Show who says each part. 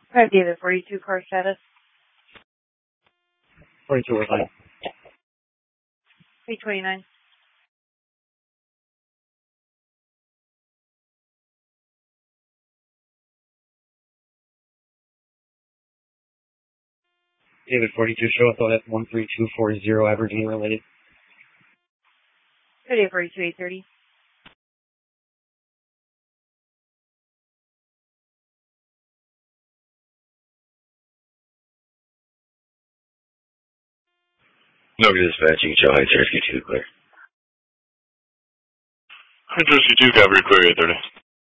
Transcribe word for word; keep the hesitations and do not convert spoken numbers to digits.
Speaker 1: Five David forty-two, car status.
Speaker 2: forty-two or five.
Speaker 1: eight twenty-nine.
Speaker 2: David forty-two, show up at one three two four zero, Aberdeen related.
Speaker 1: Five David forty-two, eight thirty.
Speaker 3: No dispatching, show Heights Rescue two, clear.
Speaker 4: Heights Rescue two, covered, clear eight thirty.